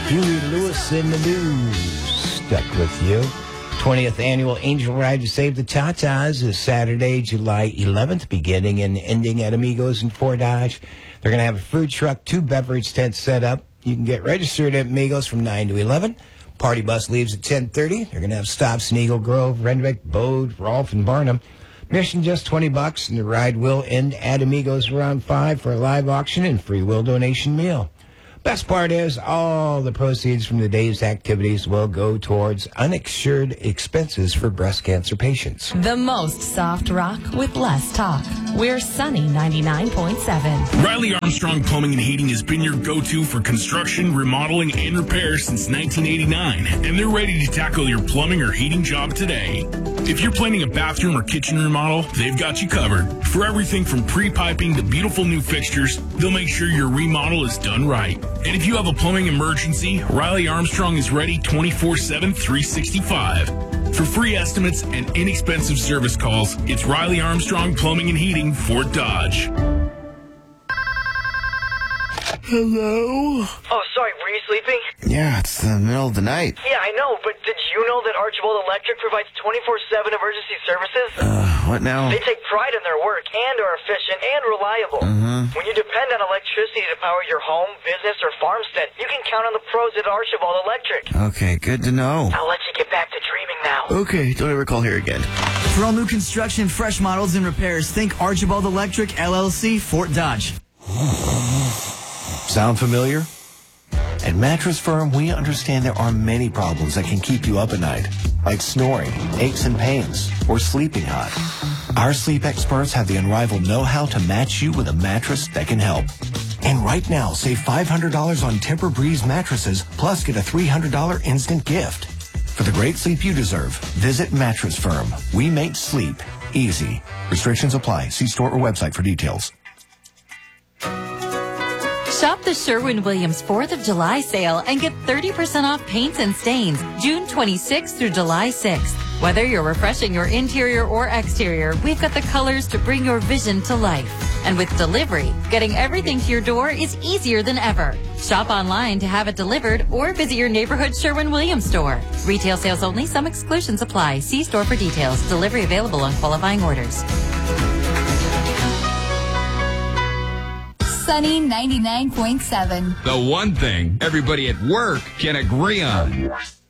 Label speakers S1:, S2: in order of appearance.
S1: Huey Lewis in the news. Stuck with you. 20th annual Angel Ride to Save the Tatas is Saturday, July 11th, beginning and ending at Amigos in Fort Dodge. They're going to have a food truck, 2 beverage tents set up. You can get registered at Amigos from 9 to 11. Party bus leaves at 10:30. They're going to have stops in Eagle Grove, Renwick, Bode, Rolfe, and Barnum. Mission just $20, and the ride will end at Amigos around 5 for a live auction and free will donation meal. Best part is all the proceeds from the day's activities will go towards uninsured expenses for breast cancer patients.
S2: The most soft rock with less talk. We're Sunny 99.7.
S3: Riley Armstrong Plumbing and Heating has been your go-to for construction, remodeling, and repair since 1989, and they're ready to tackle your plumbing or heating job today. If you're planning a bathroom or kitchen remodel, they've got you covered. For everything from pre-piping to beautiful new fixtures, they'll make sure your remodel is done right. And if you have a plumbing emergency, Riley Armstrong is ready 24/7, 365. For free estimates and inexpensive service calls, it's Riley Armstrong Plumbing and Heating, Fort Dodge.
S1: Hello?
S4: Oh, sorry, were you sleeping?
S5: Yeah, it's the middle of the night.
S4: Yeah, I know, but did you know that Archibald Electric provides 24/7 emergency services?
S5: What now?
S4: They take pride in their work and are efficient and reliable. When you depend on electricity to power your home, business, or farmstead, you can count on the pros at Archibald Electric.
S5: Okay, good to know.
S4: I'll let you get back to dreaming now.
S5: Okay, don't ever call here again.
S6: For all new construction, fresh models, and repairs, think Archibald Electric, LLC, Fort Dodge.
S7: Sound familiar? At Mattress Firm, we understand there are many problems that can keep you up at night, like snoring, aches and pains, or sleeping hot. Our sleep experts have the unrivaled know-how to match you with a mattress that can help. And right now, save $500 on Tempur-Breeze mattresses, plus get a $300 instant gift. For the great sleep you deserve, visit Mattress Firm. We make sleep easy. Restrictions apply. See store or website for details.
S2: Shop the Sherwin-Williams 4th of July sale and get 30% off paints and stains June 26th through July 6th. Whether you're refreshing your interior or exterior, we've got the colors to bring your vision to life. And with delivery, getting everything to your door is easier than ever. Shop online to have it delivered or visit your neighborhood Sherwin-Williams store. Retail sales only. Some exclusions apply. See store for details. Delivery available on qualifying orders.
S8: Sunny 99.7.
S9: The one thing everybody at work can agree on.